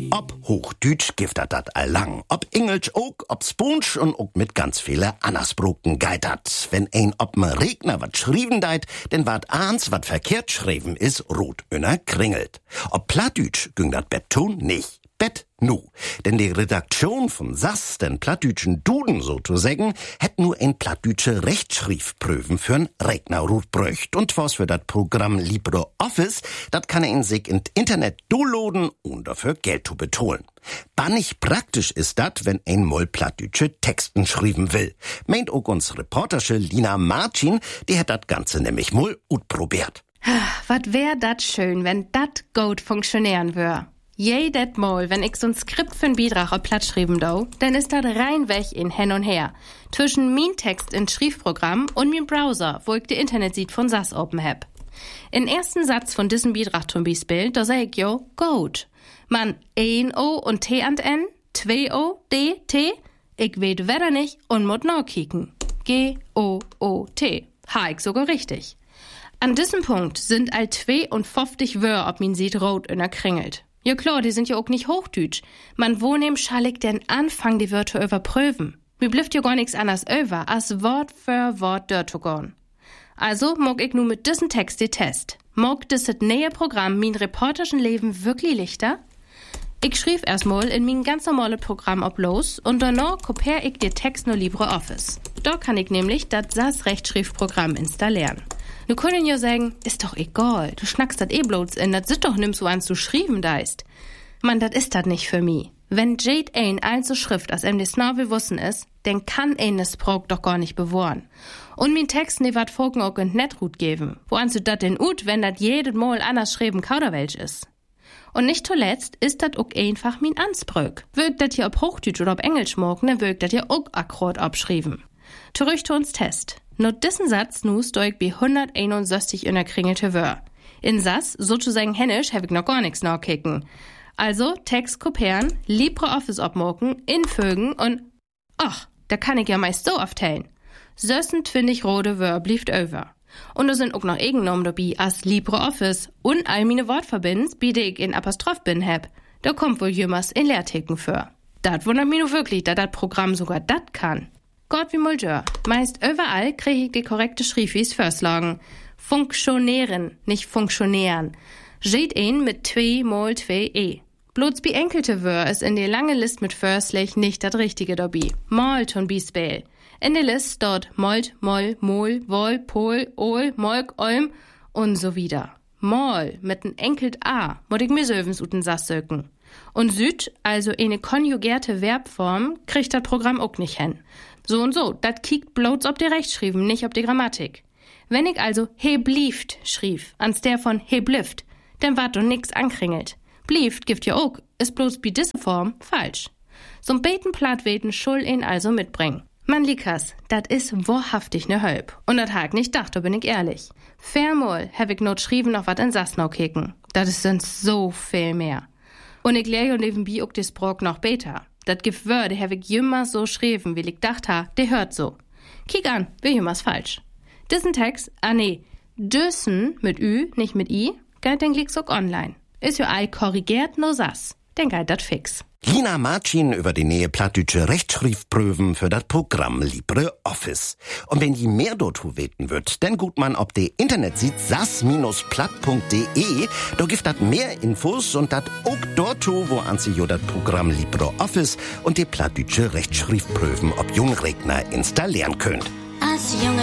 Ob Hochdütsch gibt dat allang, ob Englisch auch, ob Spunsch und auch mit ganz viele Annersbroken geitert. Wenn ein ob'm Regner wat schrieben deit, denn wat ahns wat verkehrt schrieben is, rot inner kringelt. Ob Plattdütsch ging dat Beton nicht. Bet nu. Denn die Redaktion von SAS, den plattdütschen Duden sozusagen, hätt nur ein plattdütsche Rechtschriftprüfen für'n Regnerrut bröcht. Und was für dat Programm LibreOffice, dat kann in sich in Internet downloaden und dafür Geld zu betonen. Bannig praktisch ist dat, wenn ein Moll plattdütsche Texten schreiben will. Meint auch uns Reportersche Lina Martin, die hat dat Ganze nämlich mal utprobiert. Wat wär dat schön, wenn dat gut funktionieren wär. Jedes Mal, wenn ich so'n Skript für'n Beitrag auf Platt schreiben do, dann ist dat rein weg in hin und her. Zwischen mein Text in Schriftprogramm und mein Browser, wo ich die Internetseite von SAS open hab. In ersten Satz von diesem Beitrag zum Beispiel, da sag ich jo, gut. Man, 1 O und T und N, 2 O, D, T, ich weet weiter nicht und muss nachkicken. G-O-O-T. Ha ich sogar richtig. An diesem Punkt sind all 52 Wörter ob min Seite rot in der Kringelt. Ja klar, die sind ja auch nicht Hochdütsch. Man wo nehm schallig den Anfang die Wörter überprüfen. Mir blifft ja gar nix anders über, als Wort für Wort dort zu gehen. Also mag ich nu mit diesem Text die Test. Mag dieses neue Programm mein reporterischen Leben wirklich lichter? Ich schrieb erstmal in mein ganz normales Programm ob los und danach kopier ich den Text nur LibreOffice. Da kann ich nämlich das SAS-Rechtschriftprogramm installieren. Nu können ja sagen, ist doch egal, du schnackst dat bloß in, dat sit doch nimm so an zu schrieben deist. Man, dat ist dat nicht für mi. Wenn Jade ein also Schrift als des Snavel wussen is, dann kann das Sprog doch gar nicht bewahren. Und min Text ne wat Folgen auch in Netrut geben. Wo anst du dat denn ut, wenn dat jedes Mal anders schreiben Kauderwelsch is? Und nicht zuletzt ist dat auch einfach min Ansprüch. Wirkt dat hier ob Hochdeutsch oder ob Englisch morgen, dann wirkt dat hier auch akkurat abschrieben. Zurück zu uns Test. Nur diesen Satz nu stoig bi 161 in der kringelte Wör. In SAS, sozusagen hännisch, hab ich noch gar nix nachkicken. Also, Text kopieren, LibreOffice obmoken, infügen und, ach, da kann ich ja meist so aufteilen. 26 rote Wör blieft over. Und da sind auch noch Eigennamen dabei, als LibreOffice und all meine Wortverbinds, die ich in Apostroph bin hab. Da kommt wohl jemals in Leerticken für. Dat wundert mich nur wirklich, da dat Programm sogar dat kann. Gott wie Mulder. Meist überall krieg ich die korrekte Schriefis vorschlagen. Funktionieren, nicht funktionieren. Steht ein mit 2 mal 2 E. Bloß bi enkelte Wör ist in der lange List mit Förstlich nicht das Richtige dabei. Malt und Bispel. In der List dort Molt, Moll, Mol, Woll, Pol, Ol, Molk, Olm und so wieder. Mol mit n enkelt A, muss ich mir sövens uten Sass söken. Und Süd, also eine konjugierte Verbform, kriegt das Programm auch nicht hin. So und so, dat kiekt bloß ob die Rechtschrieben, nicht ob die Grammatik. Wenn ich also he blieft schrieb, ans der von he blift, dann wart doch nix ankringelt. Blieft gibt ja auch, ist bloß bi diese Form falsch. So'n beten Plattweten schul ihn also mitbringen. Man Likas, dat is wahrhaftig ne Hölp. Und dat hag nicht dacht, da bin ich ehrlich. Fairmol hab ich not schrieben noch wat in Sassnau kicken. Dat is sind so viel mehr. Und ich lehr jo nebenbei auch des Brok noch besser. Dat gibt Wörter, hab ich jümmer so schrieben, wie ich dacht ha, der hört so. Kick an, wie jümmers falsch. Diesen Text, düssen mit Ü, nicht mit I, galt den Klicks auch online. Ist jo all korrigiert no Sass. Den galt dat fix. Lina Martin über die nähe plattdütsche Rechtschriftprüfen für das Programm LibreOffice. Und wenn die mehr dort weten wird, dann gut man ob die Internetseite sas-platt.de, da gibt dat mehr Infos und dat auch dort, wo an sie jo das Programm LibreOffice und die plattdütsche Rechtschriftprüfen ob Jungregner installieren könnt.